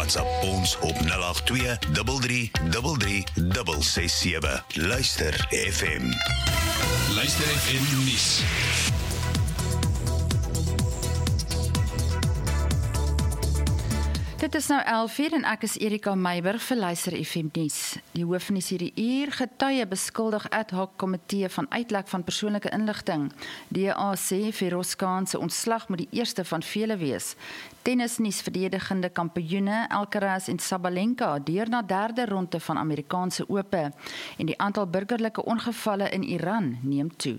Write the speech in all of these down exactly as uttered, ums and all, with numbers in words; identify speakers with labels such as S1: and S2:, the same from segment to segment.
S1: WhatsApp ons op nul agt twee, drie drie drie drie, ses ses sewe. Luister F M.
S2: Luister F M nuus.
S3: Dit is nou elf uur en ek is Erika Meiburg vir Luister F M nuus. Die hoof van die hierdie uur getuie beskuldig ad hoc komitee van uitlek van persoonlike inligting. D A sê Feroz Khan se ontslag moet die eerste van vele wees. Tennisnuus verdedigende kampioene Alcaraz en Sabalenka deur na derde ronde van Amerikaanse Ope en die aantal burgerlike ongevalle in Iran neem toe.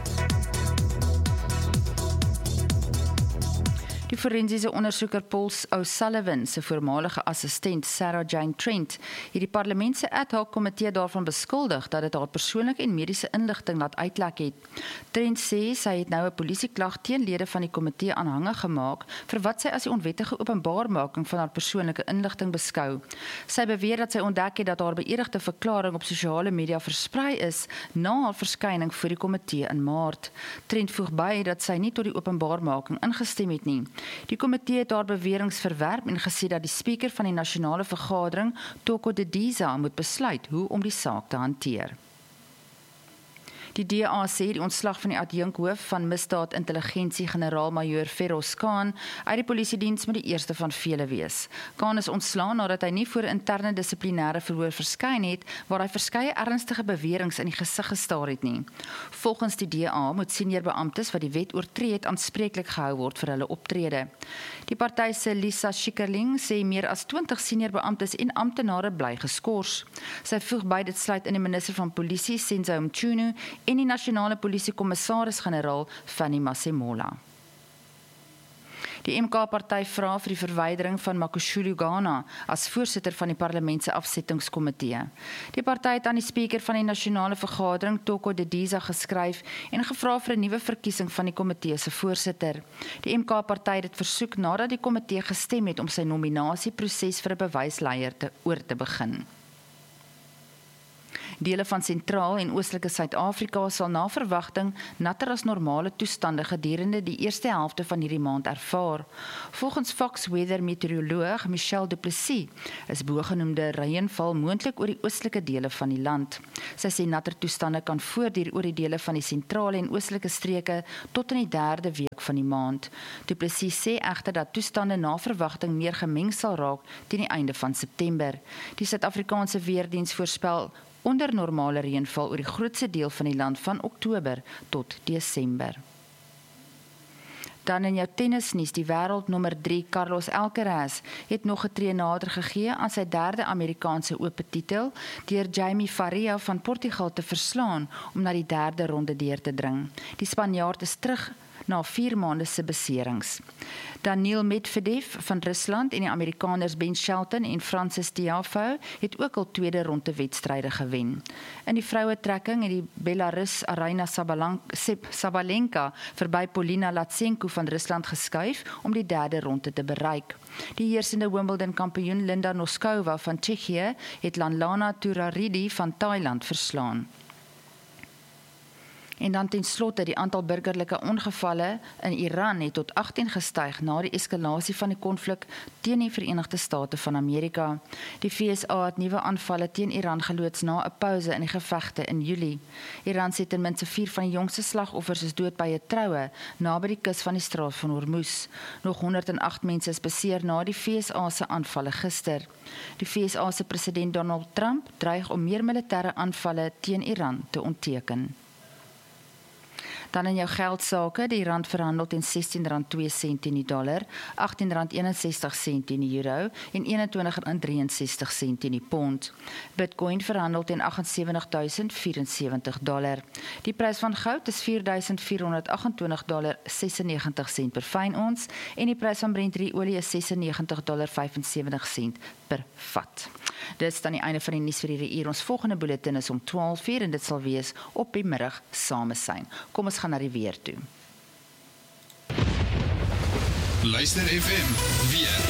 S3: Die forensiese ondersoeker Paul O'Sullivan se voormalige assistent Sarah Jane Trent het die parlement se ad hoc komitee daarvan beskuldig dat dit haar persoonlike en mediese inligting laat uitlek het. Trent sê sy het nou 'n polisieklag teen lede van die komitee aanhangig gemaak vir wat sy as die onwettige openbaarmaking van haar persoonlike inligting beskou. Sy beweer dat sy ontdek het dat haar beëdigde verklaring op sosiale media versprei is na haar verskyning voor die komitee in Maart. Trent voeg by dat sy nie tot die openbaarmaking ingestem het nie. Die komitee het haar beweringe verwerp en gesê dat die spreker van die nasionale vergadering, Toko Didiza, moet besluit hoe om die saak te hanteer. Die D A sê die ontslag van die adjunkhoof van misdaad intelligensie generaal-majoor Feroz Khan uit die polisiediens moet die eerste van vele wees. Khan is ontslaan nadat hy nie voor interne dissiplinêre verhoor verskyn het waar hy verskeie ernstige beweringe in die gesig gestaar het nie. Volgens die D A moet senior beamptes wat die wet oortree het aanspreeklik gehou word vir hulle optrede. Die party se Lisa Schikkerling sê meer as twintig senior beamptes en amptenare bly geskort. Sy voeg by dit sluit in die minister van polisie Senzo Mchunu en die nasionale polisiekommissaris-generaal Fanny Masemola. Die M K-party vra vir die verwydering van Makushulu Ghana as voorsitter van die parlement se afsettingskomitee. Die party het aan die spreker van die nasionale vergadering, Toko Didiza, geskryf en gevra vir 'n nuwe verkiesing van die komitee se voorsitter. Die M K-party het dit versoek nadat die komitee gestem het om sy nominasieproses vir 'n bewysleier te oor te begin. Dele van sentraal en oostelike Suid-Afrika sal na verwagting natter as normale toestande gedurende die eerste helfte van hierdie maand ervaar. Volgens Fox Weather meteoroloog Michelle Du Plessis is bogenoemde reënval moontlik oor die oostelike dele van die land. Sy sê natter toestande kan voortduur oor die dele van die sentrale en oostelike streke tot in die derde week van die maand. Du Plessis sê egter dat toestande na verwagting meer gemeng sal raak teen die einde van September. Die Suid-Afrikaanse Weerdiens voorspel onder normale reënval oor die grootste deel van die land van Oktober tot Desember. Dan in jou tennisnuus, die wêreldnommer drie Carlos Alcaraz het nog 'n tree nader gegee aan sy derde Amerikaanse Ope titel deur Jamie Faria van Portugal te verslaan om na die derde ronde deur te dring. Die Spanjaard is terug na vier maande se beserings. Daniil Medvedev van Rusland en die Amerikaners Ben Shelton en Francis Tiafoe het ook al tweede ronde wedstryde gewen. In die vrouetrekking het die Belarus Aryna Sabalenka verby Polina Latsenko van Rusland geskuif om die derde ronde te bereik. Die heersende Wimbledon kampioen Linda Noskova van Tsjechië het Lanlana Turaridi van Thailand verslaan. En dan ten slotte, die aantal burgerlike ongevalle in Iran het tot agttien gestyg na die eskalasie van die konflik teen die Verenigde State van Amerika. Die V S A het nuwe aanvalle teen Iran geloods na 'n pouse in die gevegte in Julie. Iran sê ten minste vier van die jongste slagoffers is dood by 'n troue naby die kus van die straat van Hormuz. Nog honderd en agt mense is beseer na die V S A se aanvalle gister. Die V S A se president Donald Trump dreig om meer militêre aanvalle teen Iran te ontteken. Dan in jou geldsake, die rand verhandel teen sestien rand twee sent in die dollar, agttien rand eenensestig sent in die euro en eenentwintig rand ses drie sent in die pond. Bitcoin verhandel teen agtensewentigduisend vierensewentig dollar. Die prys van goud is vier duisend vierhonderd achtentwintig dollar sesennegentig sent per fyn ons en die prys van Brent olie is sesennegentig dollar vyfensewentig sent per vat. Dit is dan die einde van die nuus vir hierdie uur. Ons volgende bulletin is om twaalf uur en dit sal wees op die middag Samesyn. Kom ons gaan na die weer toe.
S2: Luister F M, weer.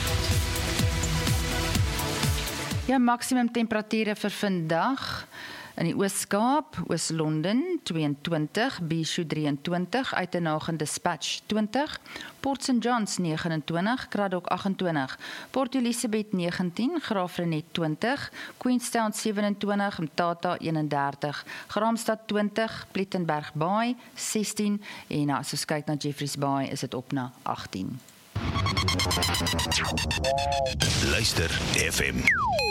S3: Ja, maksimum temperature vir vandag. In die Oos-Kaap, Oos-London tweeëntwintig, Bishu drieëntwintig, Uitenhage Dispatch twintig, Port Saint Johns negenentwintig, Cradock agt-en-twintig, Port Elizabeth negentien, Graafrenet twintig, Queenstown sewenentwintig, Mthatha eenendertig, Graamsstad twintig, Plettenberg Bay sestien en as ons kyk na Jeffreys Bay is dit op na agttien.
S1: Luister F M.